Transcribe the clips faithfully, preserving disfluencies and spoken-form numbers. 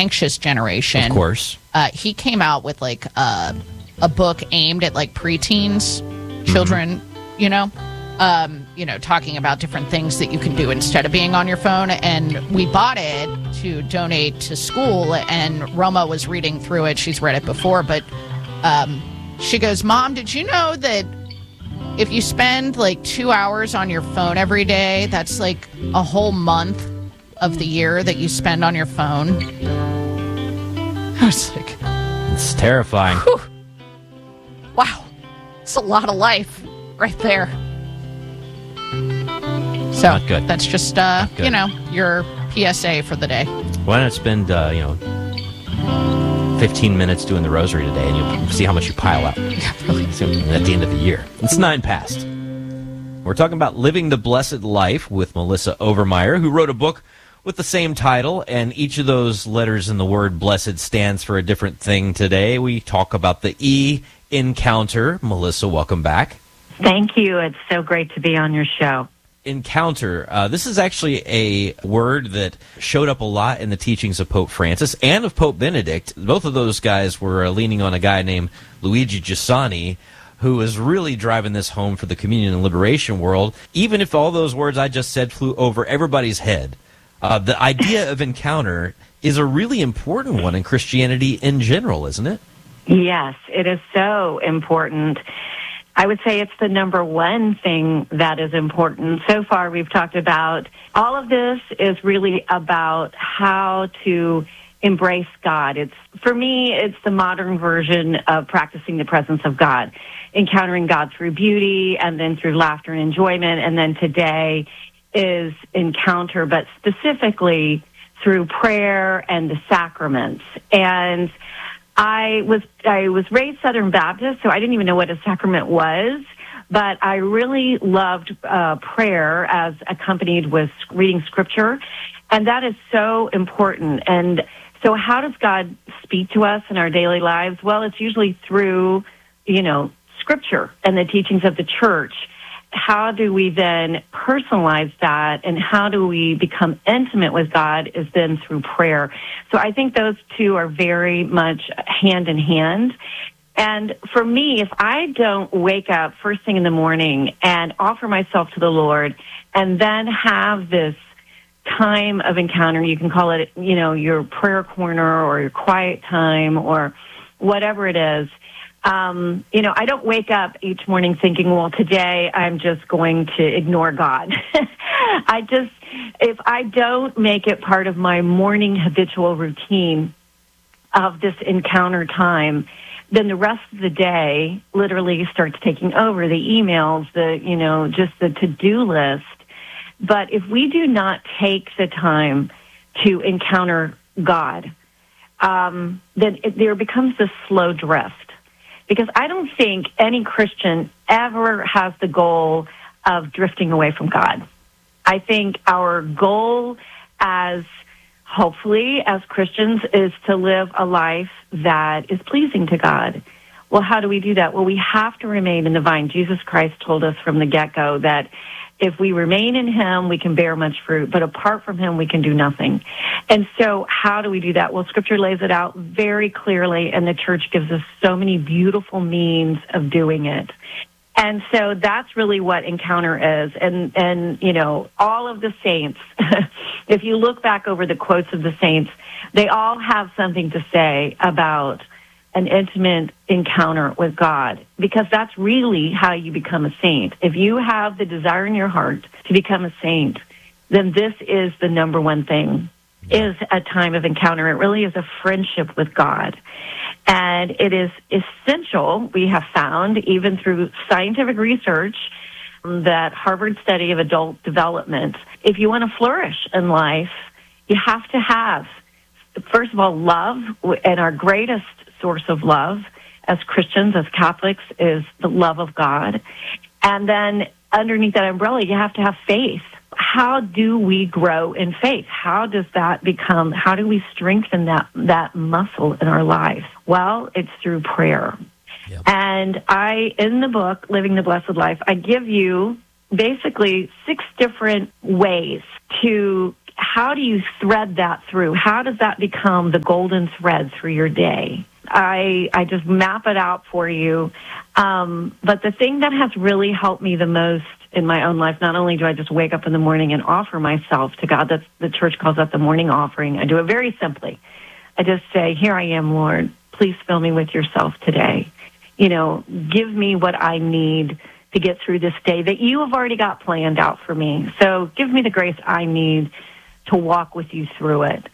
anxious generation. Of course. Uh, he came out with like uh, a book aimed at like preteens, children, mm-hmm. you know, um, you know, talking about different things that you can do instead of being on your phone. And we bought it to donate to school. And Roma was reading through it. She's read it before, but um, she goes, Mom, did you know that if you spend like two hours on your phone every day, that's like a whole month of the year that you spend on your phone? I was like, it's terrifying. Whew. Wow. It's a lot of life right there. So Not good. That's just, uh, you know, your P S A for the day. Why not spend, uh, you know, fifteen minutes doing the rosary today, and you'll see how much you pile up Yeah, really. at the end of the year. It's nine past. We're talking about living the blessed life with Melissa Overmeyer, who wrote a book with the same title, and each of those letters in the word blessed stands for a different thing today. We talk about the E, encounter. Melissa, welcome back. Thank you. It's so great to be on your show. Encounter. Uh, this is actually a word that showed up a lot in the teachings of Pope Francis and of Pope Benedict. Both of those guys were uh, leaning on a guy named Luigi Giussani, who is really driving this home for the communion and liberation world. Even if all those words I just said flew over everybody's head, uh, the idea of encounter is a really important one in Christianity in general, isn't it? Yes, it is so important. I would say it's the number one thing that is important. So far, we've talked about all of this is really about how to embrace God. It's, for me, it's the modern version of practicing the presence of God, encountering God through beauty and then through laughter and enjoyment. And then today is encounter, but specifically through prayer and the sacraments. And I was I was raised Southern Baptist, so I didn't even know what a sacrament was, but I really loved uh, prayer as accompanied with reading Scripture, and that is so important. And so how does God speak to us in our daily lives? Well, it's usually through, you know, Scripture and the teachings of the Church. How do we then personalize that, and how do we become intimate with God is then through prayer. So I think those two are very much hand in hand. And for me, if I don't wake up first thing in the morning and offer myself to the Lord and then have this time of encounter, you can call it, you know, your prayer corner or your quiet time or whatever it is, Um, you know, I don't wake up each morning thinking, well, today I'm just going to ignore God. I just, if I don't make it part of my morning habitual routine of this encounter time, then the rest of the day literally starts taking over the emails, the, you know, just the to-do list. But if we do not take the time to encounter God, um, then it, there becomes this slow drift. Because I don't think any Christian ever has the goal of drifting away from God. I think our goal as, hopefully, as Christians is to live a life that is pleasing to God. Well, how do we do that? Well, we have to remain in the vine. Jesus Christ told us from the get-go that if we remain in Him, we can bear much fruit, but apart from Him, we can do nothing. And so how do we do that? Well, Scripture lays it out very clearly, and the Church gives us so many beautiful means of doing it. And so that's really what encounter is. And, and you know, all of the saints, if you look back over the quotes of the saints, they all have something to say about an intimate encounter with God, because that's really how you become a saint. If you have the desire in your heart to become a saint, then this is the number one thing, is a time of encounter. It really is a friendship with God. And it is essential, we have found, even through scientific research, that Harvard study of adult development, if you want to flourish in life, you have to have, first of all, love, and our greatest source of love as Christians, as Catholics, is the love of God. And then underneath that umbrella, you have to have faith. How do we grow in faith? How does that become, how do we strengthen that, that muscle in our life? Well, it's through prayer. Yep. And I, in the book, Living the Blessed Life, I give you basically six different ways to how do you thread that through? How does that become the golden thread through your day? I I just map it out for you. Um, but the thing that has really helped me the most in my own life, not only do I just wake up in the morning and offer myself to God, that's, the church calls that the morning offering. I do it very simply. I just say, here I am, Lord. Please fill me with yourself today. You know, give me what I need to get through this day that you have already got planned out for me. So give me the grace I need to walk with you through it.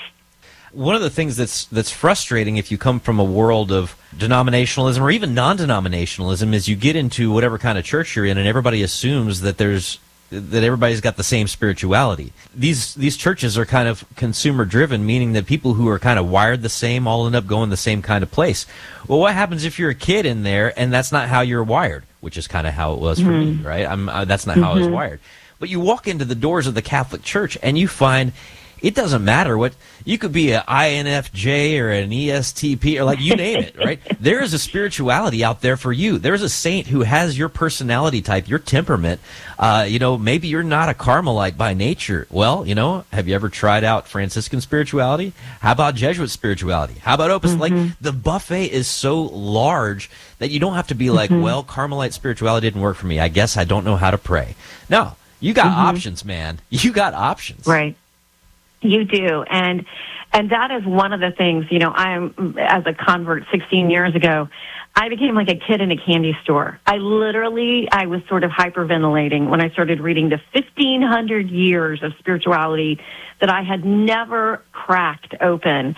One of the things that's that's frustrating if you come from a world of denominationalism or even non-denominationalism is you get into whatever kind of church you're in and everybody assumes that there's that everybody's got the same spirituality. These these churches are kind of consumer driven, meaning that people who are kind of wired the same all end up going the same kind of place. Well, what happens if you're a kid in there and that's not how you're wired, which is kind of how it was for mm-hmm. me, right? I'm uh, that's not how mm-hmm. I was wired. But you walk into the doors of the Catholic Church and you find it doesn't matter what, you could be an I N F J or an E S T P or like you name it, right? There is a spirituality out there for you. There's a saint who has your personality type, your temperament. Uh, you know, maybe you're not a Carmelite by nature. Well, you know, have you ever tried out Franciscan spirituality? How about Jesuit spirituality? How about Opus? Mm-hmm. Like the buffet is so large that you don't have to be like, mm-hmm. well, Carmelite spirituality didn't work for me. I guess I don't know how to pray. No, you got mm-hmm. options, man. You got options. Right. You do, and and that is one of the things, you know, I'm, as a convert sixteen years ago, I became like a kid in a candy store. I literally, I was sort of hyperventilating when I started reading the fifteen hundred years of spirituality that I had never cracked open.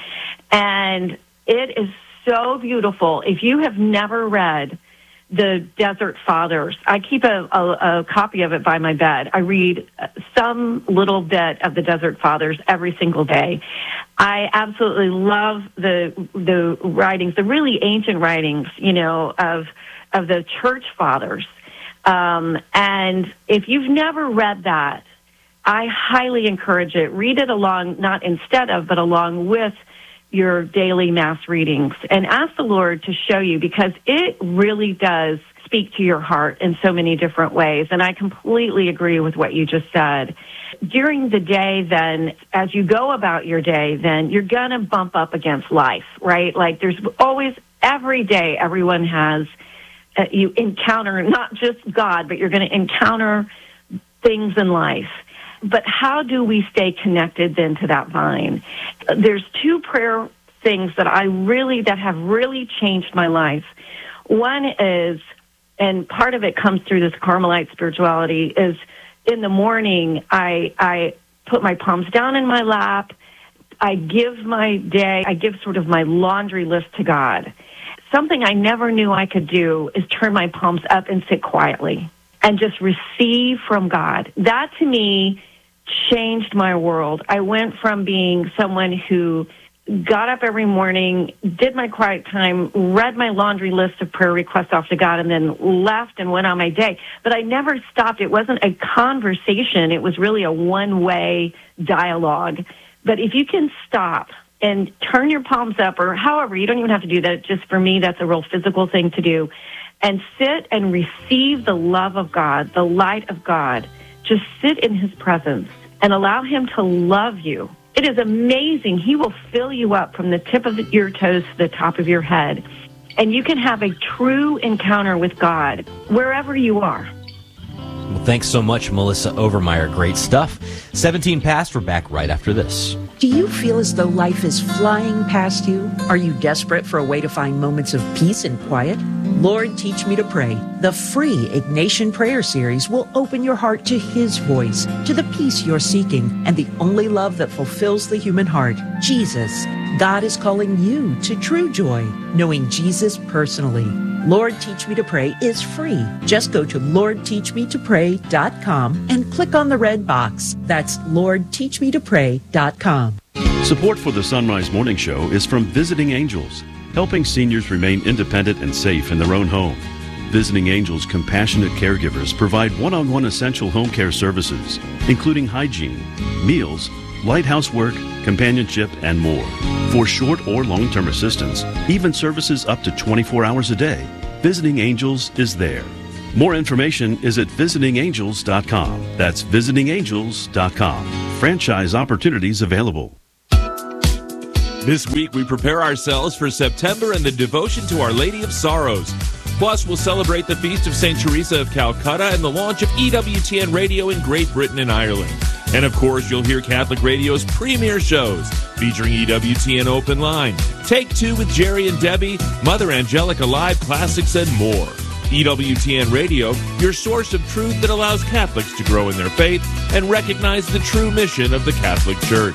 And it is so beautiful. If you have never read the Desert Fathers, I keep a, a, a copy of it by my bed. I read some little bit of the Desert Fathers every single day. I absolutely love the the writings, the really ancient writings, you know, of of the Church Fathers. Um, and if you've never read that, I highly encourage it. Read it along, not instead of, but along with your daily mass readings, and ask the Lord to show you, because it really does speak to your heart in so many different ways. And I completely agree with what you just said. During the day, then, as you go about your day, then you're going to bump up against life, right? Like there's always, every day, everyone has, uh, you encounter not just God, but you're going to encounter things in life. But how do we stay connected then to that vine? There's two prayer things that I really, that have really changed my life. One is, and part of it comes through this Carmelite spirituality, is in the morning, I, I put my palms down in my lap. I give my day, I give sort of my laundry list to God. Something I never knew I could do is turn my palms up and sit quietly and just receive from God. That, to me, changed my world. I went from being someone who got up every morning, did my quiet time, read my laundry list of prayer requests off to God, and then left and went on my day. But I never stopped. It wasn't a conversation. It was really a one-way dialogue. But if you can stop and turn your palms up, or however, you don't even have to do that. Just for me, that's a real physical thing to do. And sit and receive the love of God, the light of God. Just sit in his presence and allow him to love you. It is amazing. He will fill you up from the tip of your toes to the top of your head. And you can have a true encounter with God wherever you are. Well, thanks so much, Melissa Overmeyer. Great stuff. seventeen past. We're back right after this. Do you feel as though life is flying past you? Are you desperate for a way to find moments of peace and quiet? Lord, Teach Me to Pray, the free Ignatian prayer series, will open your heart to his voice, to the peace you're seeking, and the only love that fulfills the human heart, Jesus. God is calling you to true joy, knowing Jesus personally. Lord, Teach Me to Pray is free. Just go to lord teach me to pray dot com and click on the red box. That's lord teach me to pray dot com. Support for the Sunrise Morning Show is from Visiting Angels, helping seniors remain independent and safe in their own home. Visiting Angels compassionate caregivers provide one-on-one essential home care services, including hygiene, meals, light housework, companionship, and more. For short or long-term assistance, even services up to twenty-four hours a day, Visiting Angels is there. More information is at visiting angels dot com. That's visiting angels dot com. Franchise opportunities available. This week, we prepare ourselves for September and the devotion to Our Lady of Sorrows. Plus, we'll celebrate the Feast of Saint Teresa of Calcutta and the launch of E W T N Radio in Great Britain and Ireland. And, of course, you'll hear Catholic Radio's premier shows featuring E W T N Open Line, Take Two with Jerry and Debbie, Mother Angelica Live Classics, and more. E W T N Radio, your source of truth that allows Catholics to grow in their faith and recognize the true mission of the Catholic Church.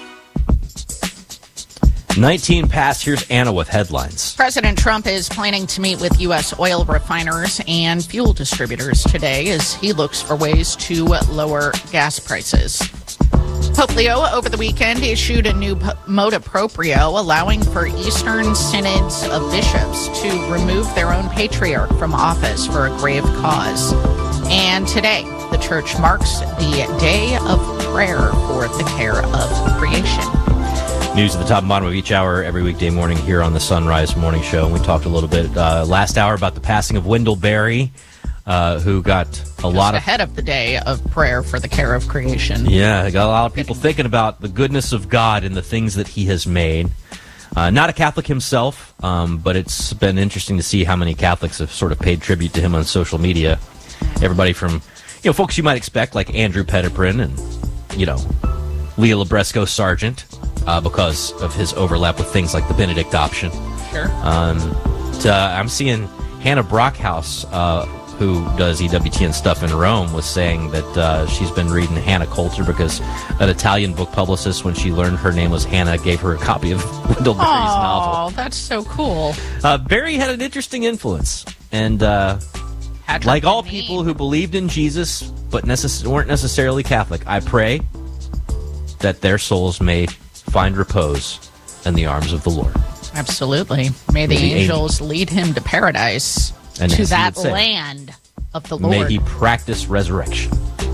nineteen past. Here's Anna with headlines. President Trump is planning to meet with U S oil refiners and fuel distributors today as he looks for ways to lower gas prices. Pope Leo over the weekend issued a new motu proprio allowing for Eastern Synods of bishops to remove their own patriarch from office for a grave cause. And today, the church marks the day of prayer for the care of creation. News at the top and bottom of each hour every weekday morning here on the Sunrise Morning Show. And we talked a little bit uh, last hour about the passing of Wendell Berry, uh, who got a Just lot of... ahead of the day of prayer for the care of creation. Yeah, got a lot of people thinking about the goodness of God and the things that he has made. Uh, not a Catholic himself, um, but it's been interesting to see how many Catholics have sort of paid tribute to him on social media. Everybody from, you know, folks you might expect, like Andrew Petiprin and, you know, Leah Labresco Sargent, uh, because of his overlap with things like the Benedict option. Sure. Um, to, uh, I'm seeing Hannah Brockhouse, uh, who does E W T N stuff in Rome, was saying that uh, she's been reading Hannah Coulter because an Italian book publicist, when she learned her name was Hannah, gave her a copy of Wendell Berry's Oh, novel. that's so cool. Uh, Berry had an interesting influence, and uh, Patrick like all Dean. people who believed in Jesus but necess- weren't necessarily Catholic, I pray that their souls may find repose in the arms of the Lord. Absolutely. May the May the angels lead him to paradise, And to as he that would say, land of the Lord. May he practice resurrection.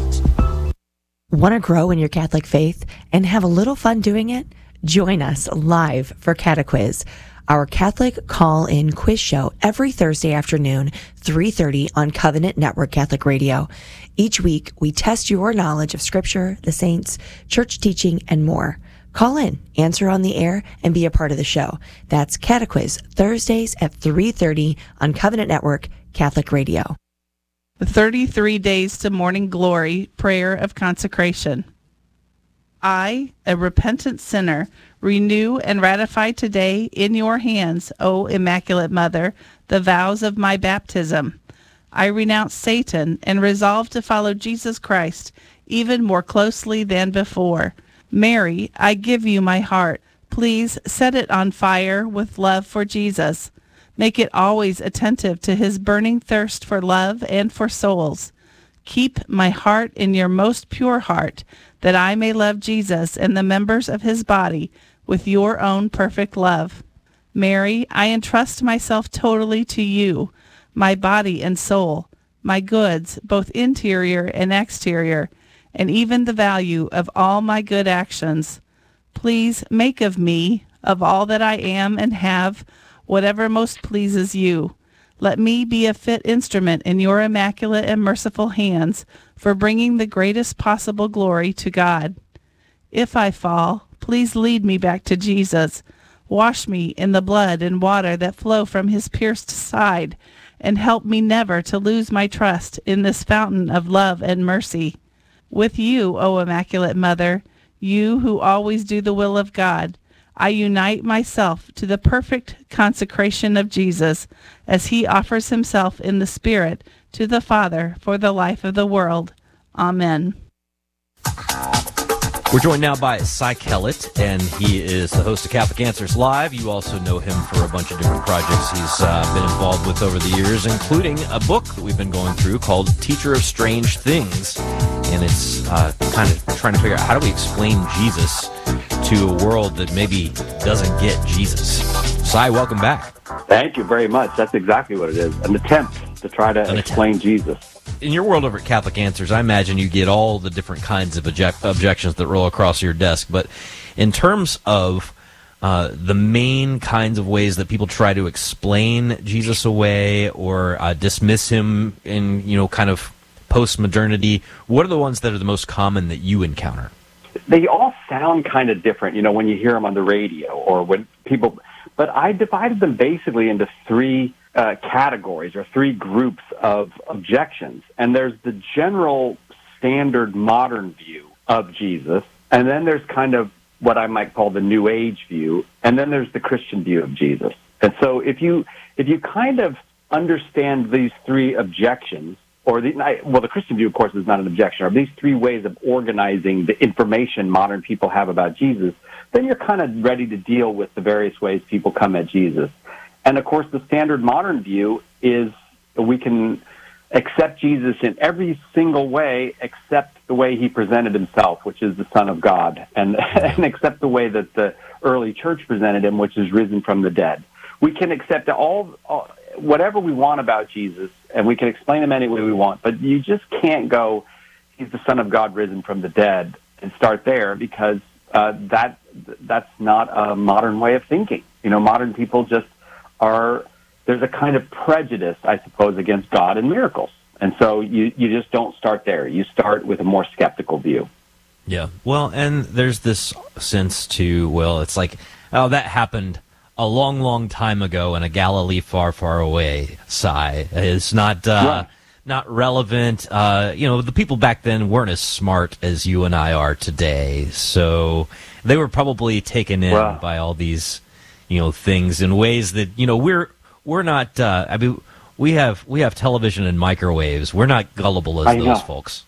Want to grow in your Catholic faith and have a little fun doing it? Join us live for Catequiz, our Catholic call-in quiz show every Thursday afternoon, three thirty on Covenant Network Catholic Radio. Each week, we test your knowledge of Scripture, the saints, church teaching, and more. Call in, answer on the air, and be a part of the show. That's Catequiz, Thursdays at three thirty on Covenant Network Catholic Radio. The thirty-three Days to Morning Glory Prayer of Consecration. I, a repentant sinner, renew and ratify today in your hands, O Immaculate Mother, the vows of my baptism. I renounce Satan and resolve to follow Jesus Christ even more closely than before. Mary, I give you my heart. Please set it on fire with love for Jesus. Make it always attentive to his burning thirst for love and for souls. Keep my heart in your most pure heart, that I may love Jesus and the members of his body with your own perfect love. Mary, I entrust myself totally to you, my body and soul, my goods, both interior and exterior, and even the value of all my good actions. Please make of me, of all that I am and have, whatever most pleases you. Let me be a fit instrument in your immaculate and merciful hands for bringing the greatest possible glory to God. If I fall, please lead me back to Jesus. Wash me in the blood and water that flow from his pierced side, and help me never to lose my trust in this fountain of love and mercy. With you, O Immaculate Mother, you who always do the will of God, I unite myself to the perfect consecration of Jesus as he offers himself in the Spirit to the Father for the life of the world. Amen. We're joined now by Cy Kellett, and he is the host of Catholic Answers Live. You also know him for a bunch of different projects he's uh, been involved with over the years, including a book that we've been going through called Teacher of Strange Things. And it's uh, kind of trying to figure out how do we explain Jesus to a world that maybe doesn't get Jesus. Cy, welcome back. Thank you very much. That's exactly what it is. An attempt to try to An explain attempt. Jesus. In your world over at Catholic Answers, I imagine you get all the different kinds of object- objections that roll across your desk. But in terms of uh, the main kinds of ways that people try to explain Jesus away or uh, dismiss him in, you know, kind of post-modernity? What are the ones that are the most common that you encounter? They all sound kind of different, you know, when you hear them on the radio or when people, but I divided them basically into three uh, categories or three groups of objections. And there's the general standard modern view of Jesus, and then there's kind of what I might call the New Age view, and then there's the Christian view of Jesus. And so if you if you kind of understand these three objections, or the, well, the Christian view, of course, is not an objection, or these three ways of organizing the information modern people have about Jesus, then you're kind of ready to deal with the various ways people come at Jesus. And, of course, the standard modern view is we can accept Jesus in every single way except the way he presented himself, which is the Son of God, and, and accept the way that the early church presented him, which is risen from the dead. We can accept all, all whatever we want about Jesus, and we can explain him any way we want, but you just can't go, he's the Son of God risen from the dead, and start there, because uh, that that's not a modern way of thinking. You know, modern people just are, there's a kind of prejudice, I suppose, against God and miracles. And so you, you just don't start there. You start with a more skeptical view. Yeah. Well, and there's this sense to, well, it's like, oh, that happened a long, long time ago in a Galilee far, far away. Sigh. It's not uh, right. not relevant. Uh, you know, the people back then weren't as smart as you and I are today. So they were probably taken in wow. by all these, you know, things in ways that, you know, we're we're not. Uh, I mean, we have we have television and microwaves. We're not gullible as I those know. folks.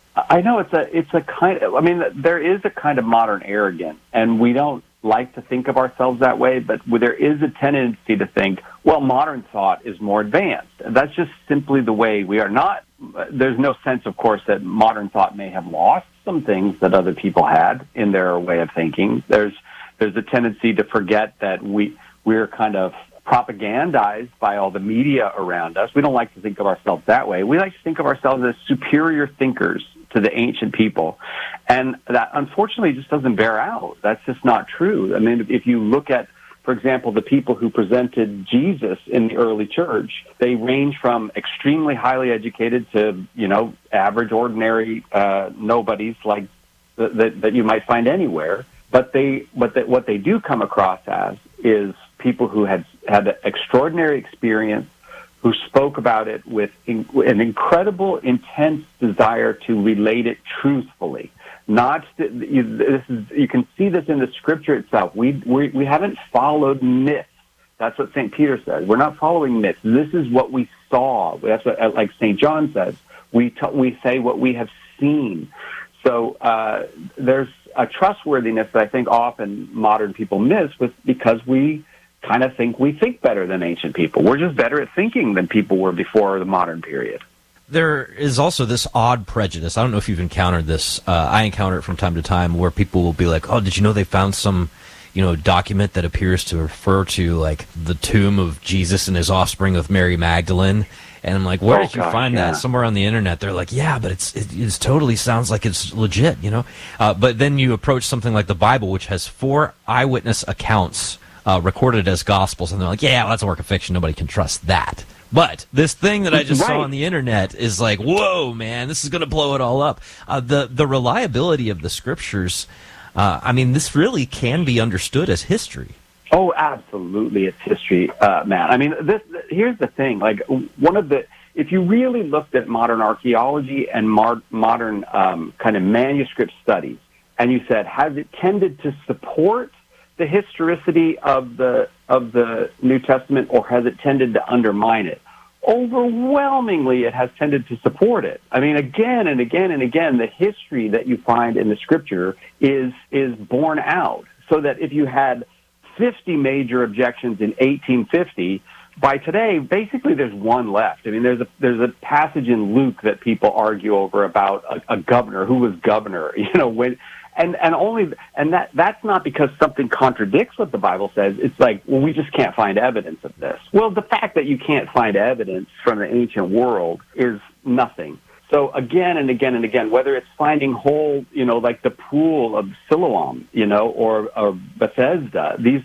I know it's a it's a kind of, I mean, there is a kind of modern arrogance, and we don't like to think of ourselves that way, but there is a tendency to think, well, modern thought is more advanced. And that's just simply the way we are. Not. There's no sense, of course, that modern thought may have lost some things that other people had in their way of thinking. There's there's a tendency to forget that we we're kind of propagandized by all the media around us. We don't like to think of ourselves that way. We like to think of ourselves as superior thinkers to the ancient people. And that, unfortunately, just doesn't bear out. That's just not true. I mean, if you look at, for example, the people who presented Jesus in the early church, they range from extremely highly educated to, you know, average, ordinary uh, nobodies like th- that, that you might find anywhere. But they, but that what they do come across as is people who had had an extraordinary experience, who spoke about it with in, an incredible, intense desire to relate it truthfully. Not to, you, this is, you can see this in the Scripture itself. We, we we haven't followed myths. That's what Saint Peter says. We're not following myths. This is what we saw. That's what, like Saint John says. We t- we say what we have seen. So uh, there's a trustworthiness that I think often modern people miss, with because we kind of think we think better than ancient people. We're just better at thinking than people were before the modern period. There is also this odd prejudice. I don't know if you've encountered this. Uh, I encounter it from time to time, where people will be like, "Oh, did you know they found some, you know, document that appears to refer to like the tomb of Jesus and his offspring with Mary Magdalene?" And I'm like, "Where oh, did you God, find yeah. that?" Somewhere on the internet. They're like, "Yeah, but it's it, it totally sounds like it's legit, you know." Uh, but then you approach something like the Bible, which has four eyewitness accounts Uh, recorded as gospels, and they're like, yeah, well, that's a work of fiction. Nobody can trust that. But this thing that I just right. saw on the internet is like, whoa, man, this is going to blow it all up. Uh, the the reliability of the Scriptures, uh, I mean, this really can be understood as history. Oh, absolutely, it's history, uh, man. I mean, this, here's the thing. Like, one of the, if you really looked at modern archaeology and mar- modern um, kind of manuscript studies, and you said, has it tended to support the historicity of the of the New Testament, or has it tended to undermine it? Overwhelmingly, it has tended to support it. I mean, again and again and again, the history that you find in the Scripture is is borne out. So that if you had fifty major objections in eighteen fifty, by today, basically there's one left. I mean, there's a there's a passage in Luke that people argue over about a, a governor who was governor. You know when. And and only and that that's not because something contradicts what the Bible says. It's like, well, we just can't find evidence of this. Well, the fact that you can't find evidence from the ancient world is nothing. So again and again and again, whether it's finding whole, you know, like the pool of Siloam, you know, or, or Bethesda, these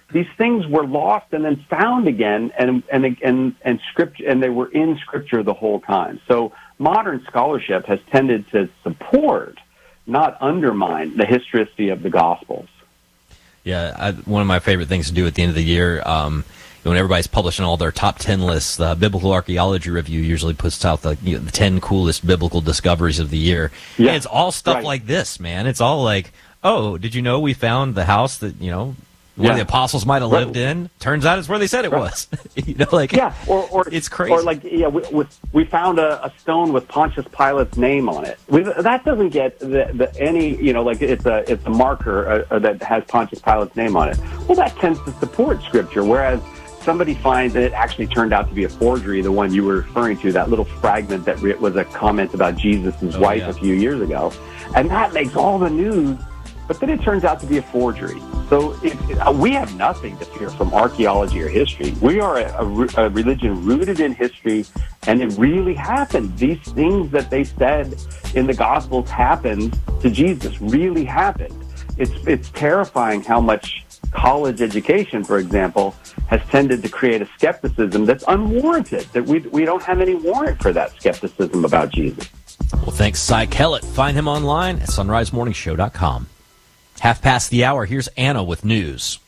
these things were lost and then found again, and and and and script, and they were in Scripture the whole time. So modern scholarship has tended to support, not undermine, the historicity of the Gospels. Yeah, I, one of my favorite things to do at the end of the year, um, when everybody's publishing all their top ten lists, the Biblical Archaeology Review usually puts out the, you know, the ten coolest biblical discoveries of the year. Yeah, and it's all stuff right. like this, man. It's all like, oh, did you know we found the house that, you know, one yeah. of the apostles might have lived right. in? Turns out it's where they said it right. was. you know, like yeah, or, or it's crazy. Or like yeah, we, we, we found a, a stone with Pontius Pilate's name on it. We, that doesn't get the, the, any you know like it's a it's a marker uh, that has Pontius Pilate's name on it. Well, that tends to support Scripture, whereas somebody finds that it actually turned out to be a forgery. The one you were referring to, that little fragment that re- was a comment about Jesus' oh, wife yeah. a few years ago, and that makes all the news. But then it turns out to be a forgery. So it, it, we have nothing to fear from archaeology or history. We are a, a, a religion rooted in history, and it really happened. These things that they said in the Gospels happened to Jesus, really happened. It's, it's terrifying how much college education, for example, has tended to create a skepticism that's unwarranted, that we, we don't have any warrant for that skepticism about Jesus. Well, thanks, Cy Kellett. Find him online at sunrise morning show dot com. Half past the hour, here's Anna with news.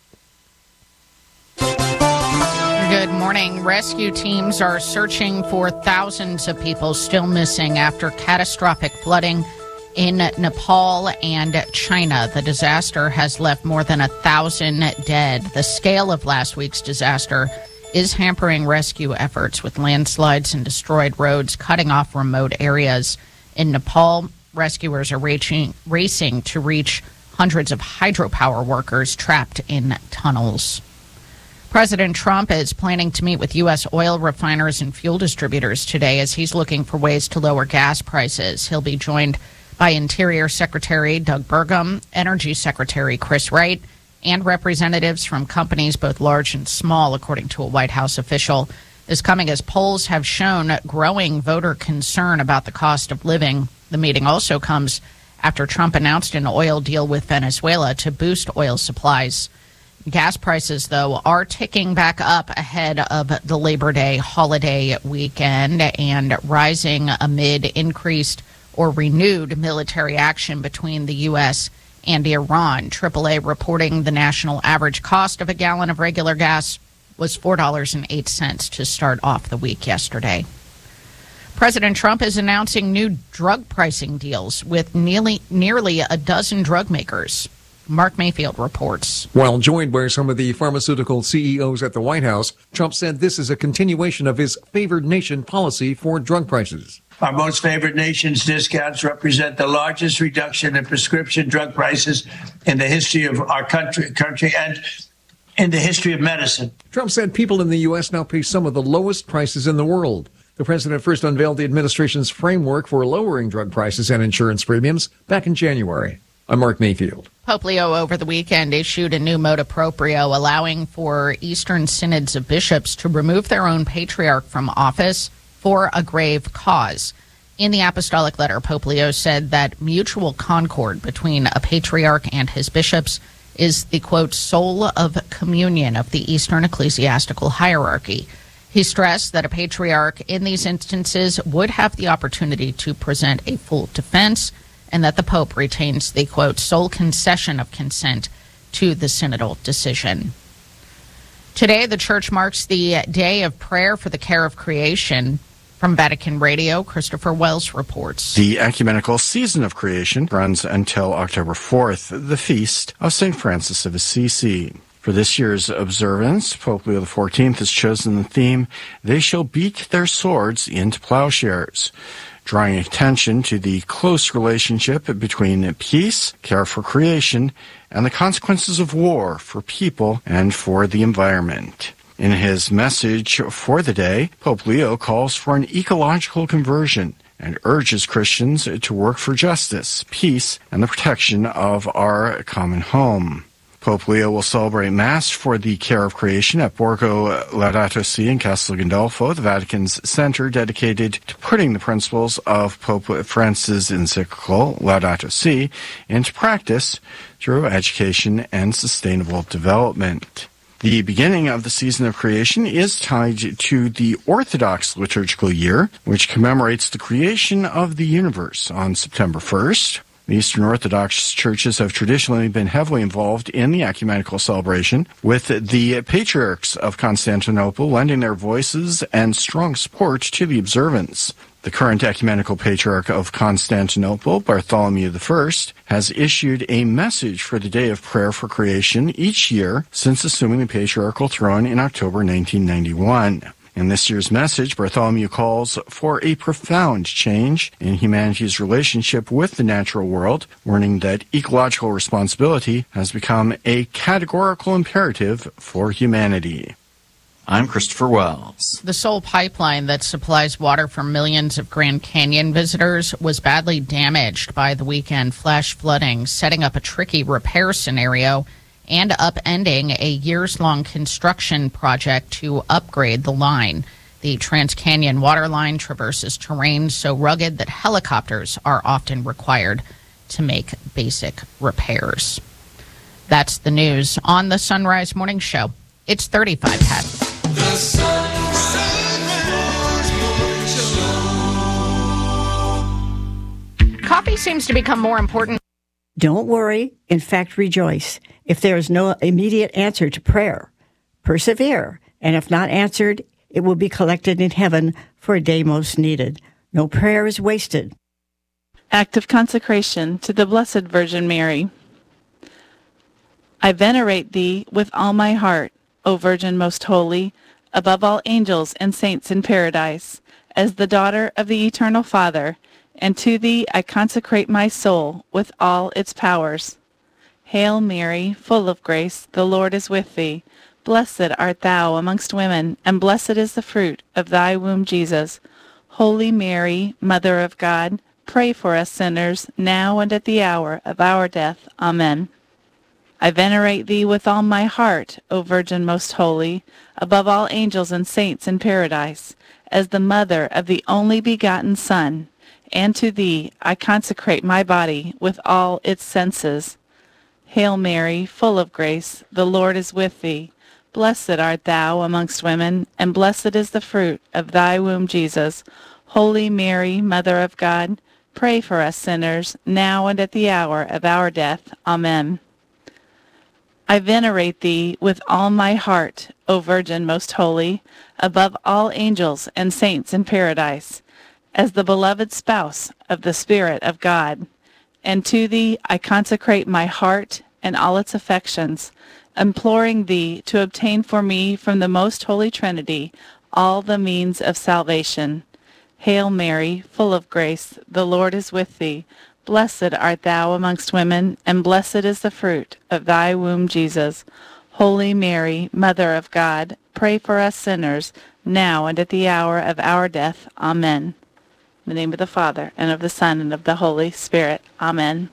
Good morning. Rescue teams are searching for thousands of people still missing after catastrophic flooding in Nepal and China. The disaster has left more than a thousand dead. The scale of last week's disaster is hampering rescue efforts, with landslides and destroyed roads cutting off remote areas. In Nepal, rescuers are racing, racing to reach hundreds of hydropower workers trapped in tunnels. President Trump is planning to meet with U S oil refiners and fuel distributors today as he's looking for ways to lower gas prices. He'll be joined by Interior Secretary Doug Burgum, Energy Secretary Chris Wright, and representatives from companies both large and small, according to a White House official. This coming as polls have shown growing voter concern about the cost of living. The meeting also comes after Trump announced an oil deal with Venezuela to boost oil supplies. Gas prices, though, are ticking back up ahead of the Labor Day holiday weekend and rising amid increased or renewed military action between the U S and Iran. triple A reporting the national average cost of a gallon of regular gas was four dollars and eight cents to start off the week yesterday. President Trump is announcing new drug pricing deals with nearly, nearly a dozen drug makers. Mark Mayfield reports. While joined by some of the pharmaceutical C E Os at the White House, Trump said this is a continuation of his favored nation policy for drug prices. Our most favored nation's discounts represent the largest reduction in prescription drug prices in the history of our country, country and in the history of medicine. Trump said people in the U S now pay some of the lowest prices in the world. The president first unveiled the administration's framework for lowering drug prices and insurance premiums back in January. I'm Mark Mayfield. Pope Leo over the weekend issued a new motu proprio allowing for Eastern synods of bishops to remove their own patriarch from office for a grave cause. In the apostolic letter, Pope Leo said that mutual concord between a patriarch and his bishops is the, quote, soul of communion of the Eastern ecclesiastical hierarchy. He stressed that a patriarch in these instances would have the opportunity to present a full defense and that the Pope retains the, quote, sole concession of consent to the synodal decision. Today, the Church marks the Day of Prayer for the Care of Creation. From Vatican Radio, Christopher Wells reports. The ecumenical season of creation runs until October fourth, the feast of Saint Francis of Assisi. For this year's observance, Pope Leo the fourteenth has chosen the theme, They Shall Beat Their Swords into Plowshares, drawing attention to the close relationship between peace, care for creation, and the consequences of war for people and for the environment. In his message for the day, Pope Leo calls for an ecological conversion and urges Christians to work for justice, peace, and the protection of our common home. Pope Leo will celebrate Mass for the Care of Creation at Borgo Laudato Si in Castel Gandolfo, the Vatican's center dedicated to putting the principles of Pope Francis' encyclical Laudato Si into practice through education and sustainable development. The beginning of the season of creation is tied to the Orthodox liturgical year, which commemorates the creation of the universe on September first. The Eastern Orthodox churches have traditionally been heavily involved in the ecumenical celebration, with the patriarchs of Constantinople lending their voices and strong support to the observance. The current ecumenical patriarch of Constantinople, Bartholomew the First, has issued a message for the Day of Prayer for Creation each year since assuming the patriarchal throne in October nineteen ninety-one. In this year's message, Bartholomew calls for a profound change in humanity's relationship with the natural world, warning that ecological responsibility has become a categorical imperative for humanity. I'm Christopher Wells. The sole pipeline that supplies water for millions of Grand Canyon visitors was badly damaged by the weekend flash flooding, setting up a tricky repair scenario and upending a years-long construction project to upgrade the line. The Trans-Canyon water line traverses terrain so rugged that helicopters are often required to make basic repairs. That's the news on the Sunrise Morning Show. It's thirty-five past. The Sunrise Morning Show. Coffee seems to become more important. Don't worry. In fact, rejoice. If there is no immediate answer to prayer, persevere. And if not answered, it will be collected in heaven for a day most needed. No prayer is wasted. Act of consecration to the Blessed Virgin Mary. I venerate thee with all my heart, O Virgin most holy, above all angels and saints in paradise, as the daughter of the Eternal Father, and to thee I consecrate my soul with all its powers. Hail Mary, full of grace, the Lord is with thee. Blessed art thou amongst women, and blessed is the fruit of thy womb, Jesus. Holy Mary, Mother of God, pray for us sinners, now and at the hour of our death. Amen. I venerate thee with all my heart, O Virgin most holy, above all angels and saints in paradise, as the mother of the only begotten Son, and to thee I consecrate my body with all its senses. Hail Mary, full of grace, the Lord is with thee. Blessed art thou amongst women, and blessed is the fruit of thy womb, Jesus. Holy Mary, Mother of God, pray for us sinners, now and at the hour of our death. Amen. I venerate thee with all my heart, O Virgin most holy, above all angels and saints in paradise, as the beloved spouse of the Spirit of God. And to thee I consecrate my heart and all its affections, imploring thee to obtain for me from the most holy Trinity all the means of salvation. Hail Mary, full of grace, the Lord is with thee. Blessed art thou amongst women, and blessed is the fruit of thy womb, Jesus. Holy Mary, Mother of God, pray for us sinners, now and at the hour of our death. Amen. In the name of the Father, and of the Son, and of the Holy Spirit. Amen.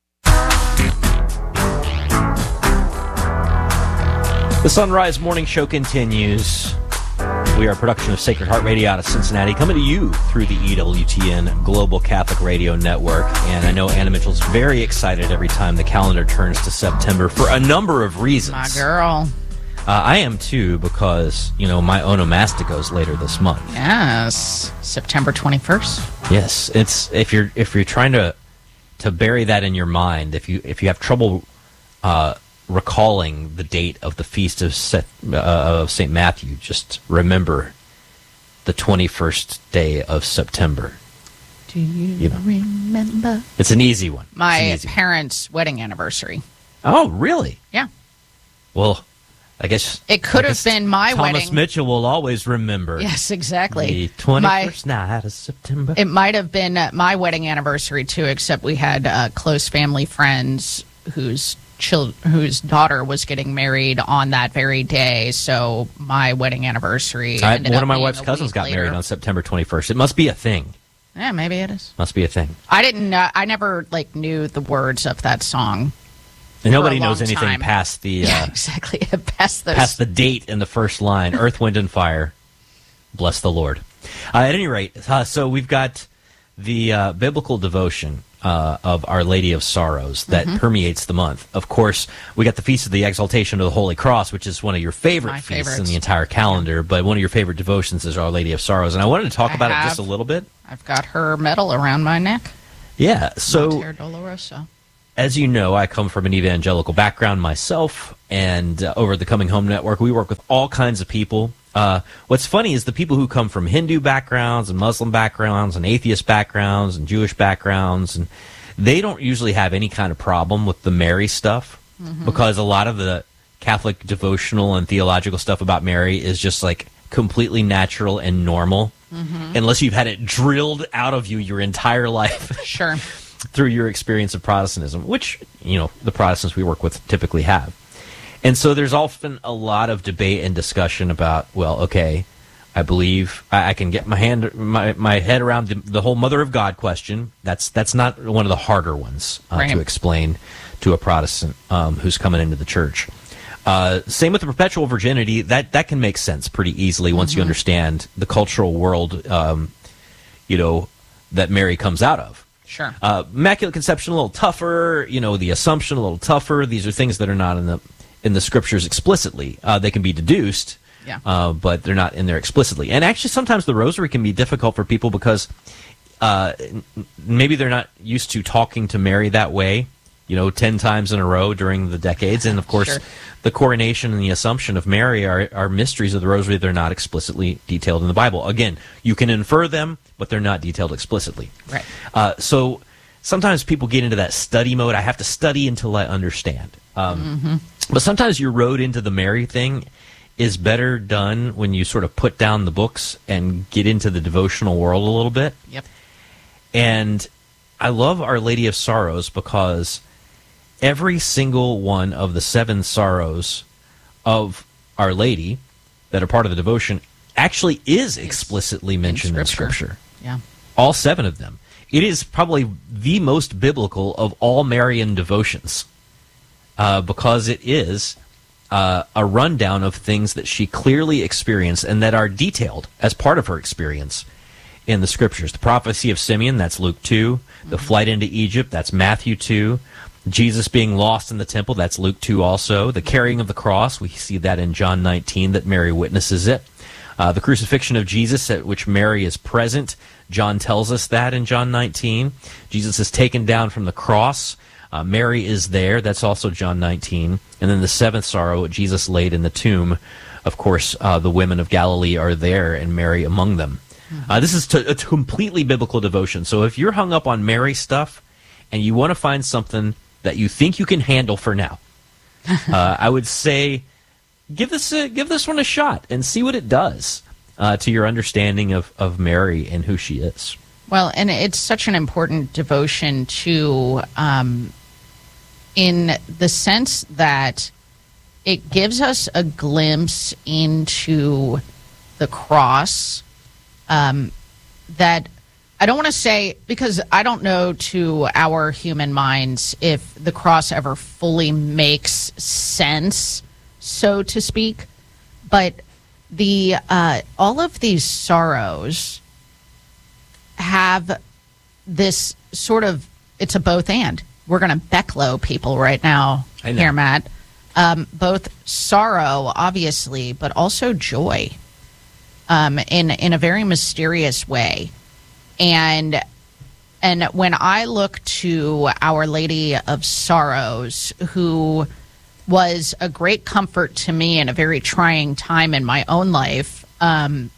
The Sunrise Morning Show continues. We are a production of Sacred Heart Radio out of Cincinnati, coming to you through the E W T N Global Catholic Radio Network. And I know Anna Mitchell's very excited every time the calendar turns to September for a number of reasons. My girl. Uh, I am too, because, you know, my onomastico's later this month. Yes, September twenty-first. Yes, it's if you're if you're trying to to bury that in your mind, if you if you have trouble uh, recalling the date of the feast of Set, uh, of Saint Matthew, just remember the twenty-first day of September. Do you, you know, remember? It's an easy one. My easy parents' one. wedding anniversary. Oh, really? Yeah. Well, I guess it could I have been my Thomas wedding. Thomas Mitchell will always remember. Yes, exactly. The twenty-first my, night of September. It might have been uh, my wedding anniversary too, except we had uh, close family friends whose chil- whose daughter was getting married on that very day. So my wedding anniversary. I, ended one up of my being wife's a cousins week got later. married on September twenty-first. It must be a thing. Yeah, maybe it is. Must be a thing. I didn't know. I never like knew the words of that song. And nobody knows anything time. past the uh, yeah, exactly past those. past the date in the first line. Earth, wind, and fire. Bless the Lord. Uh, at any rate, uh, so we've got the uh, biblical devotion uh, of Our Lady of Sorrows that Mhm. permeates the month. Of course, we got the Feast of the Exaltation of the Holy Cross, which is one of your favorite My feasts in favorites. the entire calendar, but one of your favorite devotions is Our Lady of Sorrows. And I wanted to talk I about it have. just a little bit. I've got her medal around my neck. Yeah, so Mater Dolorosa. as you know, I come from an evangelical background myself, and uh, over at the Coming Home Network, we work with all kinds of people. Uh, what's funny is the people who come from Hindu backgrounds and Muslim backgrounds and atheist backgrounds and Jewish backgrounds, and they don't usually have any kind of problem with the Mary stuff Mhm. because a lot of the Catholic devotional and theological stuff about Mary is just like completely natural and normal, Mhm. unless you've had it drilled out of you your entire life. Sure. Through your experience of Protestantism, which, you know, the Protestants we work with typically have. And so there's often a lot of debate and discussion about, well, okay, I believe I, I can get my hand, my, my head around the, the whole Mother of God question. That's that's not one of the harder ones uh, Right. to explain to a Protestant um, who's coming into the church. Uh, same with the perpetual virginity. That that can make sense pretty easily once you Mhm. understand the cultural world, um, you know, that Mary comes out of. Sure. Uh, Immaculate Conception a little tougher, you know, the Assumption a little tougher. These are things that are not in the in the scriptures explicitly. Uh, they can be deduced, Yeah. uh, but they're not in there explicitly. And actually, sometimes the Rosary can be difficult for people because uh, n- maybe they're not used to talking to Mary that way, you know, ten times in a row during the decades. And of course, Sure. the coronation and the Assumption of Mary are, are mysteries of the Rosary. They're not explicitly detailed in the Bible. Again, you can infer them, but they're not detailed explicitly. Right. Uh, so sometimes people get into that study mode. I have to study until I understand. Um, Mhm. But sometimes your road into the Mary thing is better done when you sort of put down the books and get into the devotional world a little bit. Yep. And I love Our Lady of Sorrows because every single one of the seven sorrows of Our Lady that are part of the devotion actually is explicitly mentioned in Scripture. Yeah. All seven of them. It is probably the most biblical of all Marian devotions uh, because it is uh, a rundown of things that she clearly experienced and that are detailed as part of her experience in the Scriptures. The prophecy of Simeon, that's Luke two. The flight into Egypt, that's Matthew two. Jesus being lost in the temple, that's Luke two also. The carrying of the cross, we see that in John nineteen, that Mary witnesses it. Uh, the crucifixion of Jesus, at which Mary is present, John tells us that in John nineteen. Jesus is taken down from the cross. Uh, Mary is there. That's also John nineteen. And then the seventh sorrow, Jesus laid in the tomb. Of course, uh, the women of Galilee are there, and Mary among them. Uh, this is t- a completely biblical devotion. So if you're hung up on Mary stuff and you want to find something that you think you can handle for now, uh, I would say give this a, give this one a shot and see what it does uh, to your understanding of, of Mary and who she is. Well, and it's such an important devotion to, um, in the sense that it gives us a glimpse into the cross. Um, that I don't want to say, because I don't know to our human minds if the cross ever fully makes sense, so to speak, but the uh, all of these sorrows have this sort of, it's a both and. We're going to Becklow people right now I know. here, Matt. Um, both sorrow, obviously, but also joy um, in in a very mysterious way. And and when I look to Our Lady of Sorrows, who was a great comfort to me in a very trying time in my own life, um,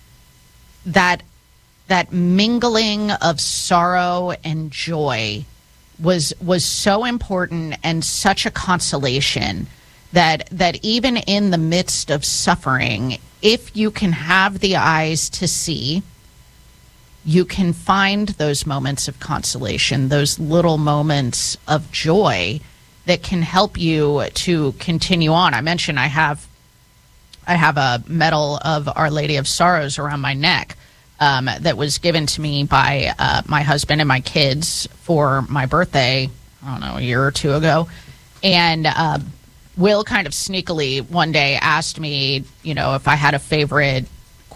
that that mingling of sorrow and joy was was so important and such a consolation that that even in the midst of suffering, if you can have the eyes to see, you can find those moments of consolation, those little moments of joy that can help you to continue on. I mentioned I have I have a medal of Our Lady of Sorrows around my neck um, that was given to me by uh, my husband and my kids for my birthday, I don't know, a year or two ago. And uh, Will kind of sneakily one day asked me, you know, if I had a favorite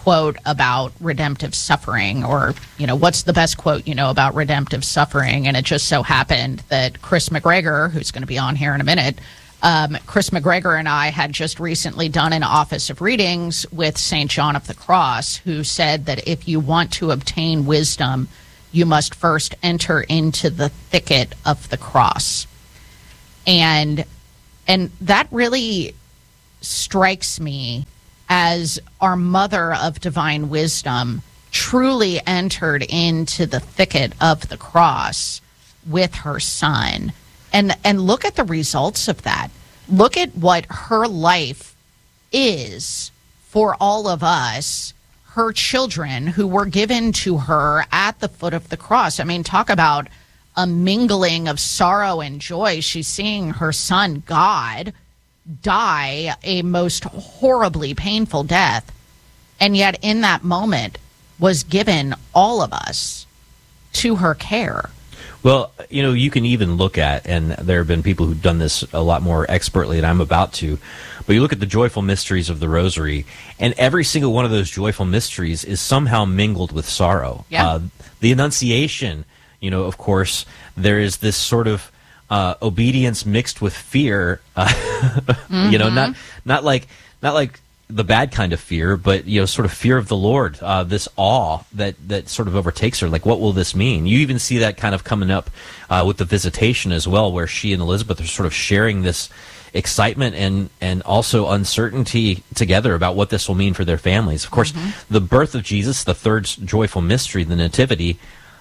quote about redemptive suffering, or, you know, what's the best quote you know about redemptive suffering? And it just so happened that Chris McGregor, who's going to be on here in a minute, um, Chris McGregor and I had just recently done an Office of Readings with Saint John of the Cross, who said that if you want to obtain wisdom, you must first enter into the thicket of the cross. And and that really strikes me as our mother of divine wisdom truly entered into the thicket of the cross with her son. And and look at the results of that. Look at what her life is for all of us, her children who were given to her at the foot of the cross. I mean, talk about a mingling of sorrow and joy. She's seeing her son, God, die a most horribly painful death, and yet in that moment was given all of us to her care. Well, you know, you can even look at, and there have been people who've done this a lot more expertly than I'm about to, but you look at the joyful mysteries of the Rosary, and every single one of those joyful mysteries is somehow mingled with sorrow. Yeah. Uh, the Annunciation, you know, of course, there is this sort of uh, obedience mixed with fear. Uh, mm-hmm. You know, not not like not like the bad kind of fear, but, you know, sort of fear of the Lord. Uh, this awe that that sort of overtakes her. Like, what will this mean? You even see that kind of coming up uh, with the Visitation as well, where she and Elizabeth are sort of sharing this excitement and and also uncertainty together about what this will mean for their families. Of course, mm-hmm. the birth of Jesus, the third joyful mystery, the Nativity.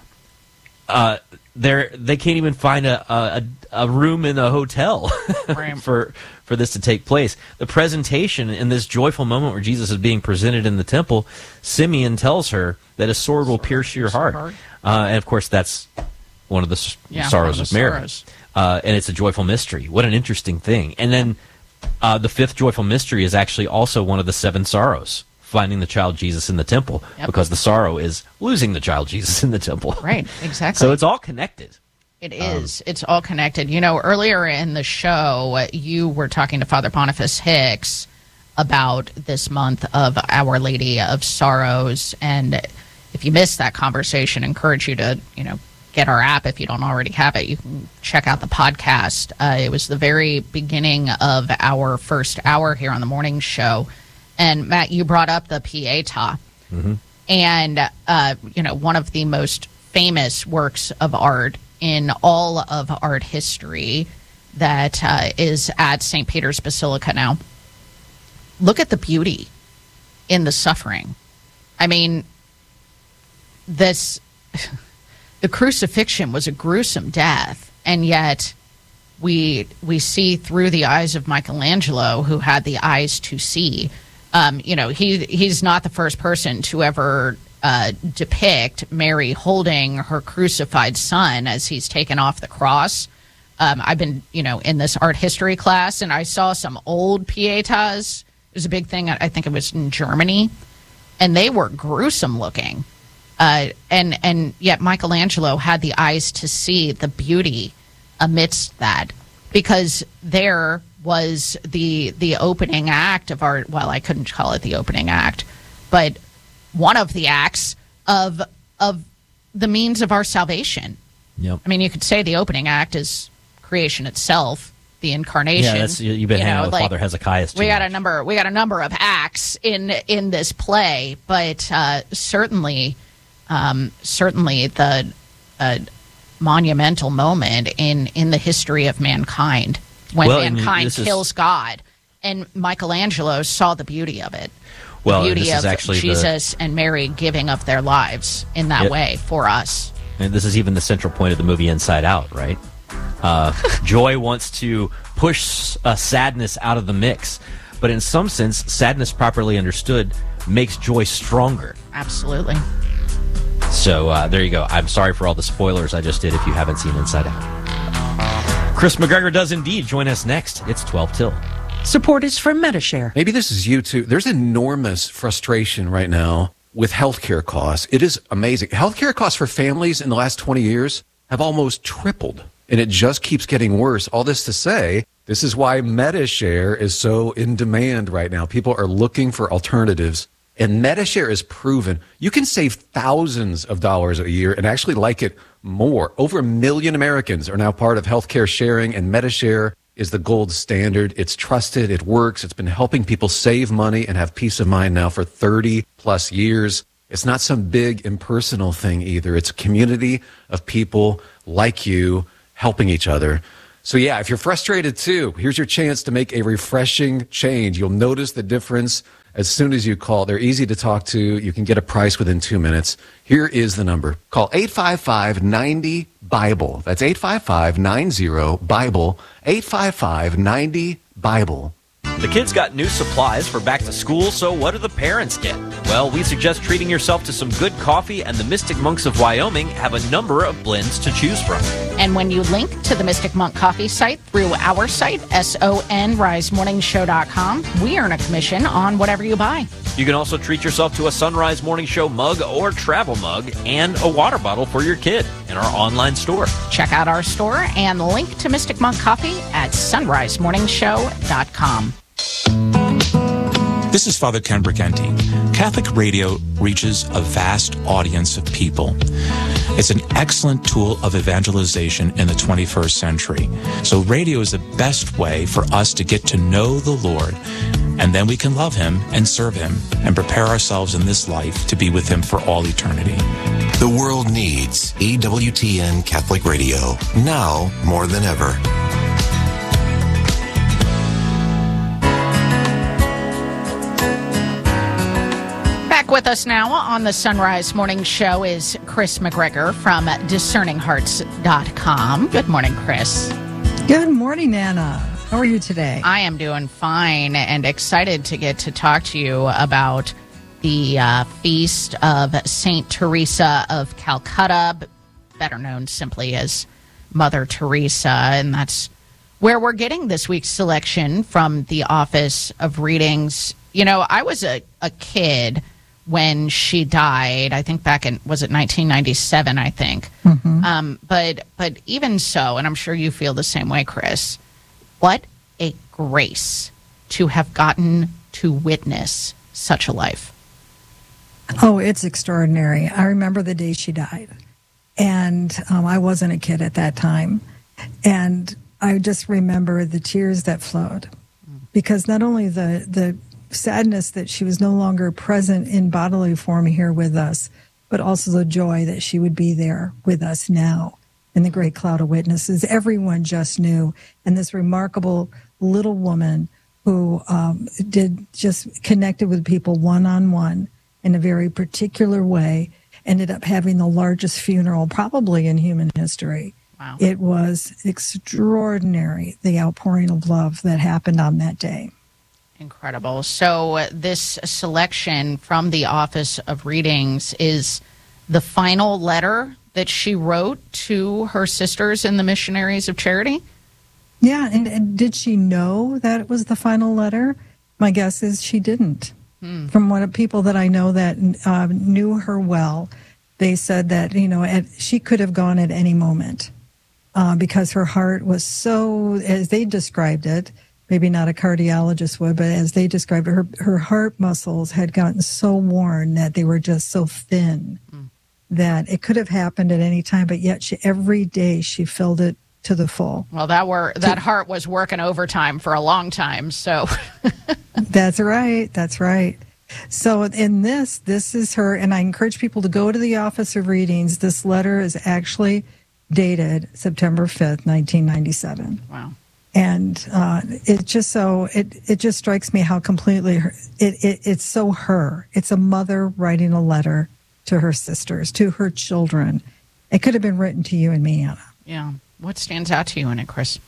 Uh, they they can't even find a, a a room in a hotel right. for for this to take place. The presentation in this joyful moment where Jesus is being presented in the temple, Simeon tells her that a sword will pierce your heart, uh, and of course that's one of the s- yeah, sorrows of, of Mary, sorrows. Uh, and it's a joyful mystery. What an interesting thing! And then uh, the fifth joyful mystery is actually also one of the seven sorrows. Finding the child Jesus in the temple, yep. because the sorrow is losing the child Jesus in the temple. Right, exactly. So it's all connected. It is. Um, it's all connected. You know, earlier in the show, you were talking to Father Boniface Hicks about this month of Our Lady of Sorrows. And if you missed that conversation, I encourage you to, you know, get our app if you don't already have it. You can check out the podcast. Uh, it was the very beginning of our first hour here on the morning show. And Matt, you brought up the Pietà, mm-hmm. and uh, you know, one of the most famous works of art in all of art history that uh, is at Saint Peter's Basilica now. Look at the beauty in the suffering. I mean, this the crucifixion was a gruesome death, and yet we we see through the eyes of Michelangelo, who had the eyes to see. Um, you know, he he's not the first person to ever uh, depict Mary holding her crucified son as he's taken off the cross. Um, I've been, you know, in this art history class, and I saw some old Pietas. It was a big thing. I think it was in Germany, and they were gruesome looking. Uh, and and yet Michelangelo had the eyes to see the beauty amidst that, because there was the the opening act of our, well, I couldn't call it the opening act, but one of the acts of of the means of our salvation. Yep. I mean, you could say the opening act is creation itself, the incarnation. Yeah, that's, you've been you hanging know, out with like, Father Hezekiah. We got much. a number. We got a number of acts in in this play, but uh, certainly, um, certainly the uh, monumental moment in in the history of mankind, when well, mankind is, kills God, and Michelangelo saw the beauty of it. Well, the beauty this is of actually Jesus the, and Mary giving up their lives in that yep. way for us. And this is even the central point of the movie Inside Out, right? Uh, joy wants to push uh, sadness out of the mix, but in some sense, sadness properly understood makes joy stronger. Absolutely. So uh, there you go. I'm sorry for all the spoilers I just did if you haven't seen Inside Out. Chris McGregor does indeed join us next. It's twelve till. Support is from MediShare. Maybe this is you too. There's enormous frustration right now with healthcare costs. It is amazing. Healthcare costs for families in the last twenty years have almost tripled, and it just keeps getting worse. All this to say, this is why MediShare is so in demand right now. People are looking for alternatives And MediShare is proven. You can save thousands of dollars a year and actually like it more. Over a million Americans are now part of healthcare sharing, and MediShare is the gold standard. It's trusted. It works. It's been helping people save money and have peace of mind now for thirty plus years. It's not some big impersonal thing either. It's a community of people like you helping each other. So yeah, if you're frustrated too, here's your chance to make a refreshing change. You'll notice the difference as soon as you call. They're easy to talk to. You can get a price within two minutes. Here is the number. Call eight five five, nine zero, BIBLE. That's eight five five, nine zero, BIBLE. eight five five, nine zero, BIBLE. The kids got new supplies for back to school, so what do the parents get? Well, we suggest treating yourself to some good coffee, and the Mystic Monks of Wyoming have a number of blends to choose from. And when you link to the Mystic Monk Coffee site through our site, S O N rise morning show dot com, we earn a commission on whatever you buy. You can also treat yourself to a Sunrise Morning Show mug or travel mug and a water bottle for your kid in our online store. Check out our store and link to Mystic Monk Coffee at sunrise morning show dot com. This is Father Ken Briganti. Catholic radio reaches a vast audience of people. It's an excellent tool of evangelization in the twenty-first century. So radio is the best way for us to get to know the Lord, and then we can love him and serve him and prepare ourselves in this life to be with him for all eternity. The world needs E W T N Catholic Radio now more than ever. With us now on the Sunrise Morning Show is Chris McGregor from discerning hearts dot com. Good morning, Chris. Good morning, Anna. How are you today? I am doing fine and excited to get to talk to you about the uh, feast of Saint Teresa of Calcutta, better known simply as Mother Teresa. And that's where we're getting this week's selection from the Office of Readings. You know, I was a, a kid when she died. I think back in, was it nineteen ninety-seven, I think. Mm-hmm. Um, but but even so, and I'm sure you feel the same way, Chris, what a grace to have gotten to witness such a life. Oh, it's extraordinary. I remember the day she died. And um, I wasn't a kid at that time. And I just remember the tears that flowed. Because not only the the sadness that she was no longer present in bodily form here with us, but also the joy that she would be there with us now in the great cloud of witnesses. Everyone just knew. And this remarkable little woman who um, did just connected with people one-on-one in a very particular way, ended up having the largest funeral probably in human history. Wow. It was extraordinary, the outpouring of love that happened on that day. Incredible. So uh, this selection from the Office of Readings is the final letter that she wrote to her sisters in the Missionaries of Charity? Yeah, and, and did she know that it was the final letter? My guess is she didn't. Hmm. From what people that I know that uh, knew her well, they said that, you know, at, she could have gone at any moment uh, because her heart was so, as they described it, maybe not a cardiologist would, but as they described it, her, her heart muscles had gotten so worn that they were just so thin mm. that it could have happened at any time, but yet she, every day she filled it to the full. Well, that were that heart was working overtime for a long time, so. That's right, that's right. So in this, this is her, and I encourage people to go to the Office of Readings. This letter is actually dated September fifth, nineteen ninety-seven. Wow. And uh, it just so it it just strikes me how completely her, it, it it's so her. It's a mother writing a letter to her sisters, to her children. It could have been written to you and me, Anna. Yeah. What stands out to you in it, Chris?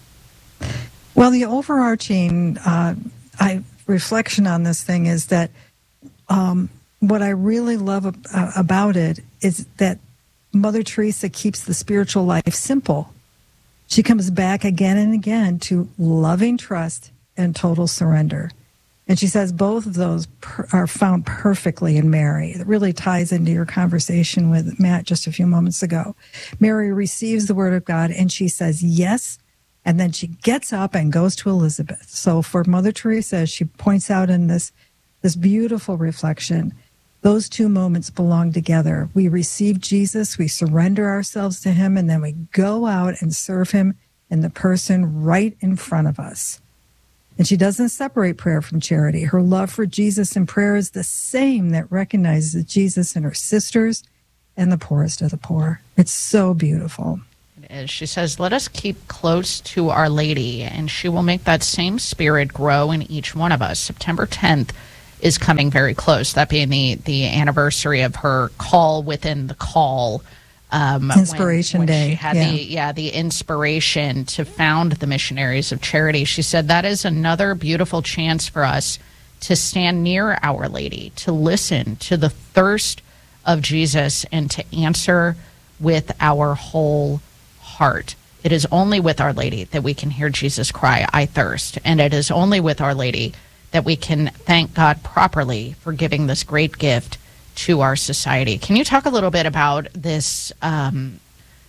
Well, the overarching uh, I reflection on this thing is that um, what I really love ab- uh, about it is that Mother Teresa keeps the spiritual life simple. She comes back again and again to loving trust and total surrender. And she says both of those per- are found perfectly in Mary. It really ties into your conversation with Matt just a few moments ago. Mary receives the word of God and she says yes, and then she gets up and goes to Elizabeth. So for Mother Teresa, she points out in this this beautiful reflection. Those two moments belong together. We receive Jesus, we surrender ourselves to him, and then we go out and serve him in the person right in front of us. And she doesn't separate prayer from charity. Her love for Jesus in prayer is the same that recognizes Jesus in her sisters and the poorest of the poor. It's so beautiful. It is. She says, let us keep close to Our Lady, and she will make that same spirit grow in each one of us. September tenth is coming very close, that being the, the anniversary of her call within the call. Um, Inspiration when, when Day. She had yeah. the yeah the inspiration to found the Missionaries of Charity. She said that is another beautiful chance for us to stand near Our Lady, to listen to the thirst of Jesus, and to answer with our whole heart. It is only with Our Lady that we can hear Jesus cry, I thirst. And it is only with Our Lady that we can thank God properly for giving this great gift to our society. Can you talk a little bit about this, um,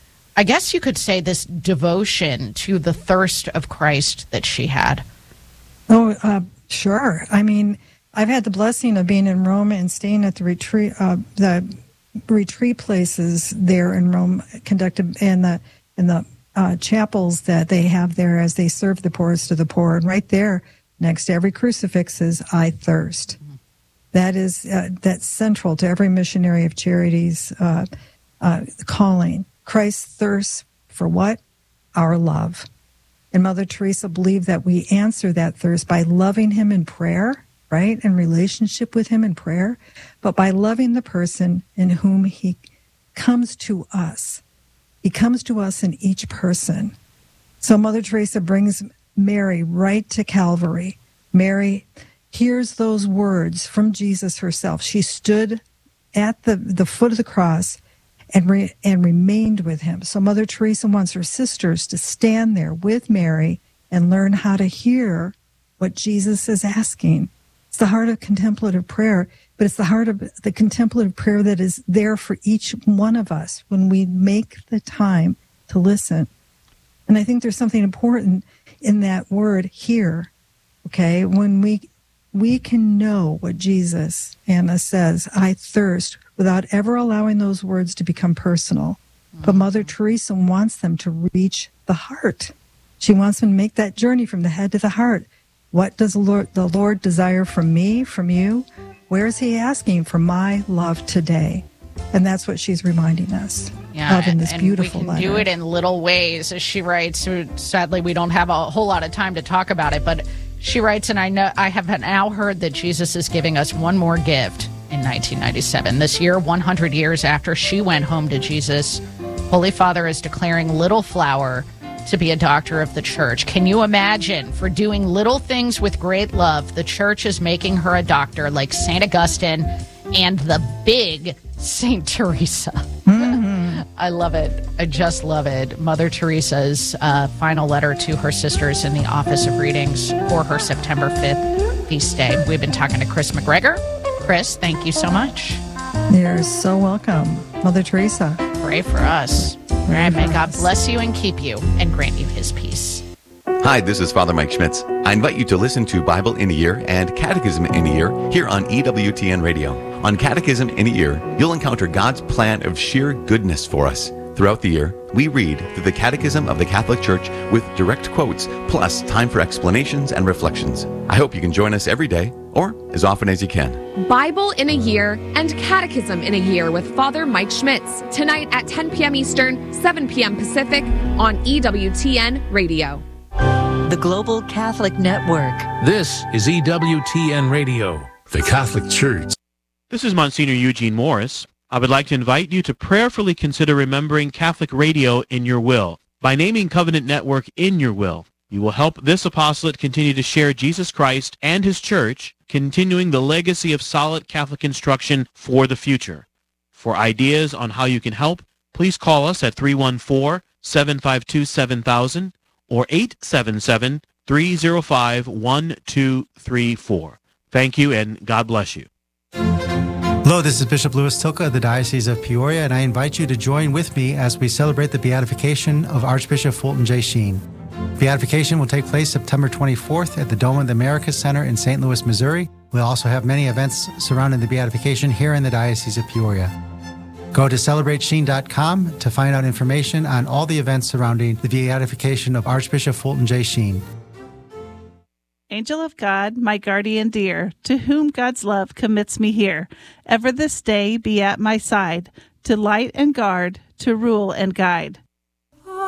I guess you could say this devotion to the thirst of Christ that she had? Oh, uh, sure. I mean, I've had the blessing of being in Rome and staying at the retreat, uh, the retreat places there in Rome, conducted in the in the uh, chapels that they have there as they serve the poorest of the poor. And right there, next to every crucifix is "I thirst." Mm-hmm. That is uh, that's central to every missionary of charity's uh, uh, calling. Christ thirsts for what? Our love. And Mother Teresa believed that we answer that thirst by loving him in prayer, right? In relationship with him in prayer, but by loving the person in whom he comes to us. He comes to us in each person. So Mother Teresa brings Mary right to Calvary. Mary hears those words from Jesus herself. She stood at the, the foot of the cross and re, and remained with him. So Mother Teresa wants her sisters to stand there with Mary and learn how to hear what Jesus is asking. It's the heart of contemplative prayer, but it's the heart of the contemplative prayer that is there for each one of us when we make the time to listen. And I think there's something important in that word, hear. Okay, when we we can know what Jesus, Anna says, I thirst, without ever allowing those words to become personal. Mm-hmm. But Mother Teresa wants them to reach the heart. She wants them to make that journey from the head to the heart. What does the Lord, the Lord desire from me, from you? Where is he asking for my love today? And that's what she's reminding us yeah, of in this and beautiful we can letter. do it in little ways, as she writes. Sadly, we don't have a whole lot of time to talk about it, but she writes, and I know I have now heard that Jesus is giving us one more gift in nineteen ninety-seven. This year, one hundred years after she went home to Jesus, Holy Father is declaring Little Flower to be a doctor of the church. Can you imagine? For doing little things with great love, the church is making her a doctor like Saint Augustine and the big Saint Teresa. Mm-hmm. I love it. I just love it. Mother Teresa's uh, final letter to her sisters in the Office of Readings for her September fifth feast day. We've been talking to Chris McGregor. Chris, thank you so much. You're so welcome, Mother Teresa. Pray for us. All right, may God bless you and keep you and grant you his peace. Hi, this is Father Mike Schmitz. I invite you to listen to Bible in a Year and Catechism in a Year here on E W T N Radio. On Catechism in a Year, you'll encounter God's plan of sheer goodness for us. Throughout the year, we read through the Catechism of the Catholic Church with direct quotes, plus time for explanations and reflections. I hope you can join us every day, or as often as you can. Bible in a Year and Catechism in a Year with Father Mike Schmitz, tonight at ten p.m. Eastern, seven p.m. Pacific on E W T N Radio. The Global Catholic Network. This is E W T N Radio, the Catholic Church. This is Monsignor Eugene Morris. I would like to invite you to prayerfully consider remembering Catholic Radio in your will. By naming Covenant Network in your will, you will help this apostolate continue to share Jesus Christ and his church, continuing the legacy of solid Catholic instruction for the future. For ideas on how you can help, please call us at three one four, seven five two, seven thousand or eight seven seven, three zero five, one two three four. Thank you, and God bless you. Hello, this is Bishop Louis Tilka of the Diocese of Peoria, and I invite you to join with me as we celebrate the beatification of Archbishop Fulton J. Sheen. Beatification will take place September twenty-fourth at the Dome of the Americas Center in Saint Louis, Missouri. We'll also have many events surrounding the beatification here in the Diocese of Peoria. Go to celebrate sheen dot com to find out information on all the events surrounding the beatification of Archbishop Fulton J. Sheen. Angel of God, my guardian dear, to whom God's love commits me here, ever this day be at my side, to light and guard, to rule and guide.